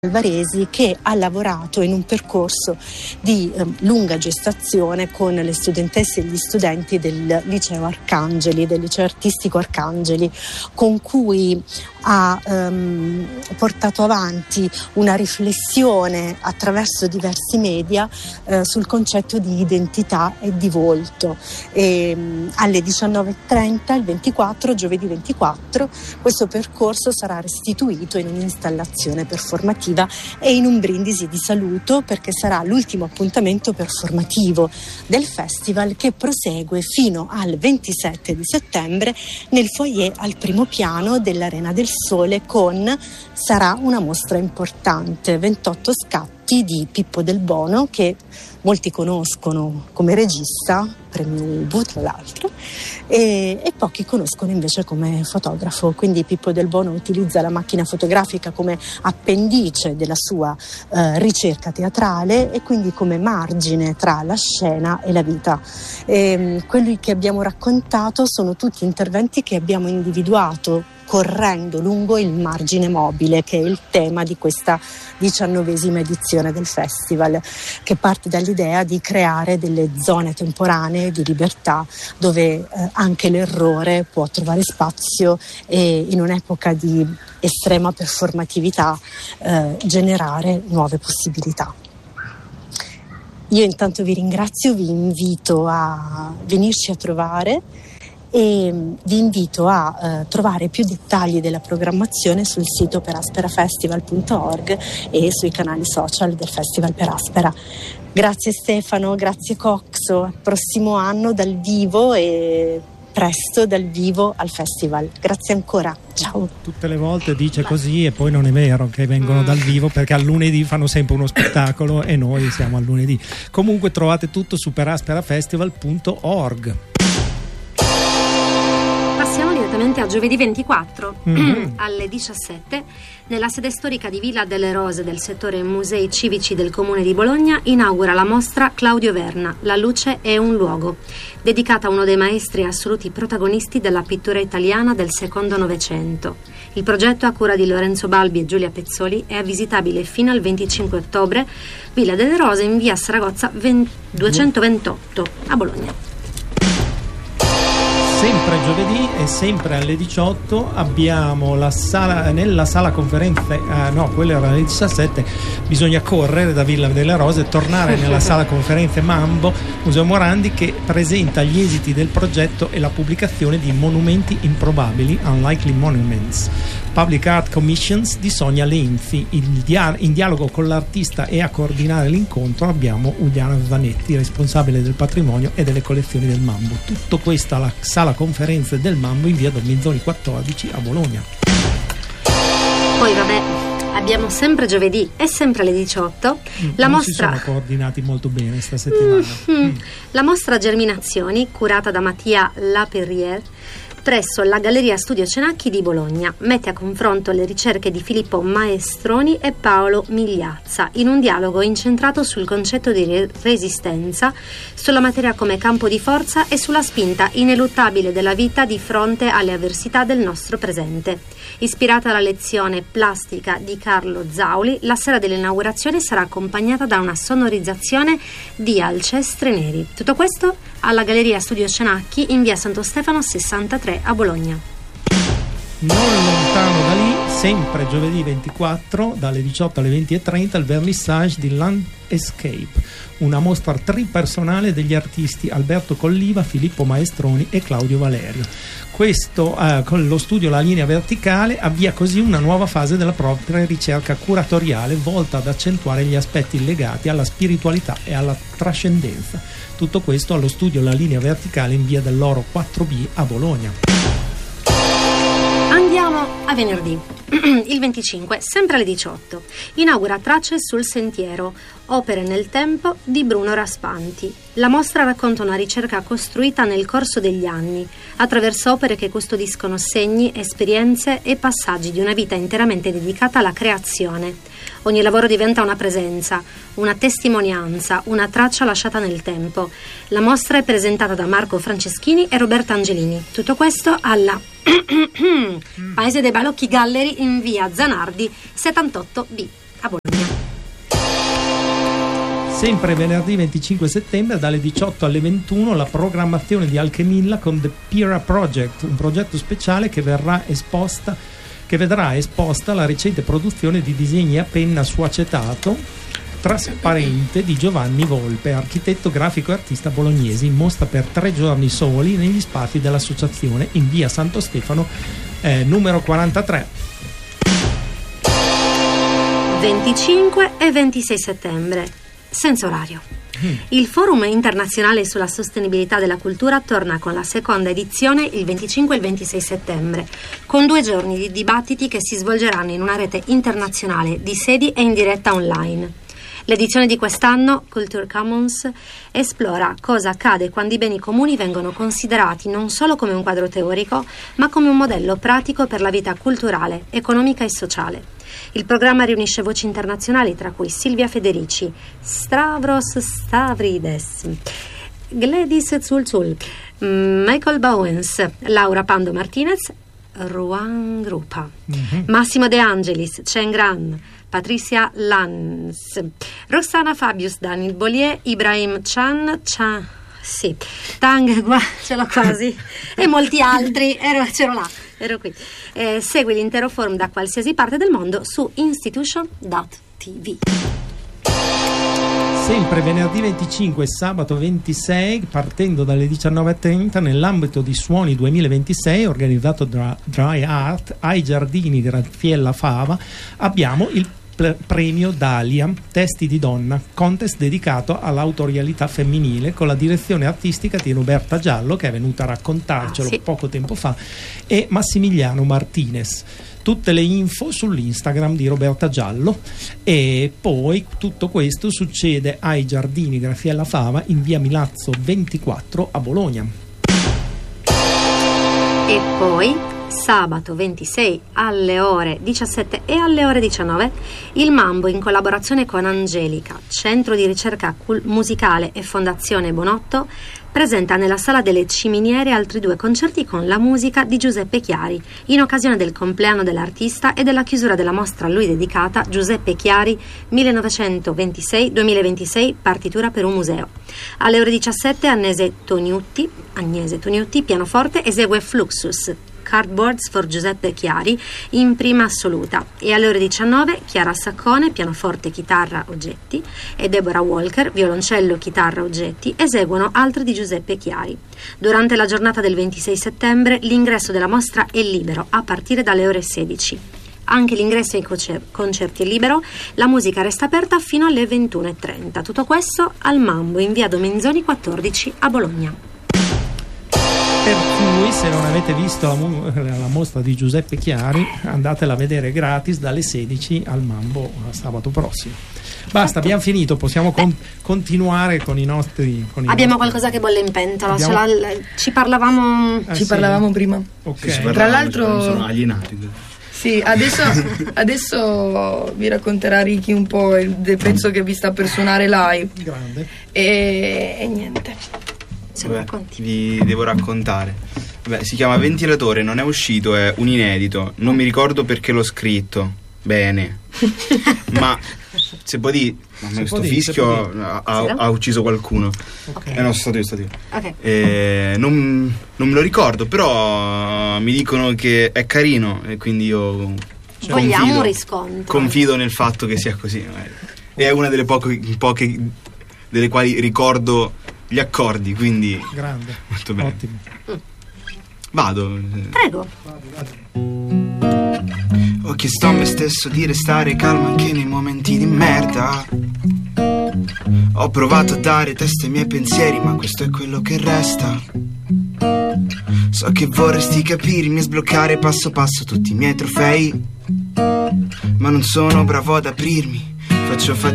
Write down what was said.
Alvaresi, che ha lavorato in un percorso di lunga gestazione con le studentesse e gli studenti del liceo Arcangeli, del liceo artistico Arcangeli, con cui ha portato avanti una riflessione attraverso diversi media sul concetto di identità e di volto. Alle 19:30, il 24, giovedì 24, questo percorso sarà restituito in un'installazione performativa e in un brindisi di saluto, perché sarà l'ultimo appuntamento performativo del festival, che prosegue fino al 27 di settembre nel foyer al primo piano dell'Arena del Sole, sarà una mostra importante, 28 scatti di Pippo Del Bono, che molti conoscono come regista, premio Ubu tra l'altro, e pochi conoscono invece come fotografo. Quindi Pippo Del Bono utilizza la macchina fotografica come appendice della sua ricerca teatrale e quindi come margine tra la scena e la vita. Quelli che abbiamo raccontato sono tutti interventi che abbiamo individuato correndo lungo il margine mobile, che è il tema di questa 19ª edizione del festival, che parte dall'idea di creare delle zone temporanee di libertà dove anche l'errore può trovare spazio e in un'epoca di estrema performatività generare nuove possibilità. Io intanto vi ringrazio, vi invito a venirci a trovare e vi invito a trovare più dettagli della programmazione sul sito perasperafestival.org e sui canali social del Festival Per Aspera. Grazie Stefano, grazie Coxo, al prossimo anno dal vivo e presto dal vivo al festival. Grazie ancora, ciao. Tutte le volte dice così e poi non è vero che vengono dal vivo, perché al lunedì fanno sempre uno spettacolo e noi siamo al lunedì. Comunque trovate tutto su perasperafestival.org. Passiamo direttamente a giovedì 24 alle 17 nella sede storica di Villa delle Rose del settore Musei Civici del Comune di Bologna inaugura la mostra Claudio Verna, La luce è un luogo, dedicata a uno dei maestri assoluti protagonisti della pittura italiana del secondo Novecento. Il progetto, a cura di Lorenzo Balbi e Giulia Pezzoli, è visitabile fino al 25 ottobre, Villa delle Rose in via Saragozza 228 a Bologna. Sempre giovedì e sempre alle 18 abbiamo nella sala conferenze, quella era alle 17, bisogna correre da Villa delle Rose e tornare nella sala conferenze Mambo, Museo Morandi, che presenta gli esiti del progetto e la pubblicazione di Monumenti improbabili, Unlikely Monuments, Public Art Commissions di Sonia Lenzi. In dialogo con l'artista e a coordinare l'incontro abbiamo Uliana Zanetti, responsabile del patrimonio e delle collezioni del Mambo. Tutto questo alla sala conferenze del Mambo in via Dormizzoni 14 a Bologna. Poi abbiamo sempre giovedì e sempre alle 18 la mostra. Si sono coordinati molto bene sta settimana. La mostra Germinazioni, curata da Mattia Laperrière presso la Galleria Studio Cenacchi di Bologna, mette a confronto le ricerche di Filippo Maestroni e Paolo Migliazza in un dialogo incentrato sul concetto di resistenza, sulla materia come campo di forza e sulla spinta ineluttabile della vita di fronte alle avversità del nostro presente. Ispirata alla lezione plastica di Carlo Zauli, la sera dell'inaugurazione sarà accompagnata da una sonorizzazione di Alcestre Neri. Tutto questo alla Galleria Studio Cenacchi in via Santo Stefano 63 a Bologna. Non lontano da lì, sempre giovedì 24 dalle 18 alle 20:30, il vernissage di Landscape, una mostra tripersonale degli artisti Alberto Colliva, Filippo Maestroni e Claudio Valerio. Questo con lo studio La Linea Verticale avvia così una nuova fase della propria ricerca curatoriale volta ad accentuare gli aspetti legati alla spiritualità e alla trascendenza. Tutto questo allo studio La Linea Verticale in via dell'Oro 4B a Bologna. Andiamo a venerdì, il 25, sempre alle 18. Inaugura Tracce sul sentiero, opere nel tempo di Bruno Raspanti. La mostra racconta una ricerca costruita nel corso degli anni, attraverso opere che custodiscono segni, esperienze e passaggi di una vita interamente dedicata alla creazione. Ogni lavoro diventa una presenza, una testimonianza, una traccia lasciata nel tempo. La mostra è presentata da Marco Franceschini e Roberta Angelini. Tutto questo alla Paese dei Balocchi Gallery in via Zanardi 78B. a Bologna. Sempre venerdì 25 settembre dalle 18 alle 21 la programmazione di Alchemilla con The Pira Project, un progetto speciale che vedrà esposta la recente produzione di disegni a penna su acetato trasparente di Giovanni Volpe, architetto grafico e artista bolognese, in mostra per 3 giorni soli negli spazi dell'associazione in via Santo Stefano numero 43. 25 e 26 settembre, senza orario. Il Forum internazionale sulla sostenibilità della cultura torna con la seconda edizione il 25 e il 26 settembre, con 2 giorni di dibattiti che si svolgeranno in una rete internazionale di sedi e in diretta online. L'edizione di quest'anno, Culture Commons, esplora cosa accade quando i beni comuni vengono considerati non solo come un quadro teorico, ma come un modello pratico per la vita culturale, economica e sociale. Il programma riunisce voci internazionali, tra cui Silvia Federici, Stavros Stavrides, Gladys Zulzul, Michael Bowens, Laura Pando Martinez, Ruan Grupa, Massimo De Angelis, Chen Gran, Patricia Lanz, Rossana Fabius, Daniel Bollier, Ibrahim Chan, sì, Tang, ce l'ho quasi, e molti altri, ero qui. Segui l'intero forum da qualsiasi parte del mondo su institution.tv. Sempre venerdì 25 e sabato 26, partendo dalle 19:30, nell'ambito di Suoni 2026 organizzato da Dry Art ai Giardini di Raffaella Fava, abbiamo il premio Dalia Testi di Donna, contest dedicato all'autorialità femminile, con la direzione artistica di Roberta Giallo, che è venuta a raccontarcelo poco tempo fa, e Massimiliano Martinez. Tutte le info sull'Instagram di Roberta Giallo. E poi tutto questo succede ai Giardini di Raffaella Fava in via Milazzo 24 a Bologna. E poi sabato 26 alle ore 17 e alle ore 19 il Mambo, in collaborazione con Angelica, Centro di Ricerca Musicale e Fondazione Bonotto, presenta nella Sala delle Ciminiere altri 2 concerti con la musica di Giuseppe Chiari, in occasione del compleanno dell'artista e della chiusura della mostra a lui dedicata Giuseppe Chiari 1926-2026, partitura per un museo. Alle ore 17 Agnese Toniutti, pianoforte, esegue Fluxus, Cardboards for Giuseppe Chiari in prima assoluta, e alle ore 19 Chiara Saccone, pianoforte, chitarra, oggetti, e Deborah Walker, violoncello, chitarra, oggetti, eseguono altri di Giuseppe Chiari. Durante la giornata del 26 settembre l'ingresso della mostra è libero a partire dalle ore 16. Anche l'ingresso ai concerti è libero, la musica resta aperta fino alle 21:30. Tutto questo al Mambo in via Domenzoni 14 a Bologna. Per cui, se non avete visto la mostra di Giuseppe Chiari, andatela a vedere gratis dalle 16 al Mambo sabato prossimo. Basta, abbiamo finito, possiamo continuare con i nostri. Abbiamo qualcosa che bolle in pentola, ci parlavamo prima. Okay. Sì, tra l'altro sono alienati. Sì, adesso vi racconterà Ricky un po' il pezzo che vi sta per suonare live. Grande. E niente. Vi devo raccontare. Si chiama Ventilatore, non è uscito, è un inedito. Non mi ricordo perché l'ho scritto bene. Ma se può dire, questo fischio ha ucciso qualcuno. Okay. No, sono stato io. Okay. Non me lo ricordo, però mi dicono che è carino e quindi io vogliamo un riscontro. Confido nel fatto che sia così. E è una delle poche delle quali ricordo gli accordi, quindi grande, molto bene. Ottimo. Vado. Prego. Ho chiesto a me stesso di restare calmo anche nei momenti di merda. Ho provato a dare testa ai miei pensieri, ma questo è quello che resta. So che vorresti capirmi e sbloccare passo passo tutti i miei trofei, ma non sono bravo ad aprirmi. Faccio fatica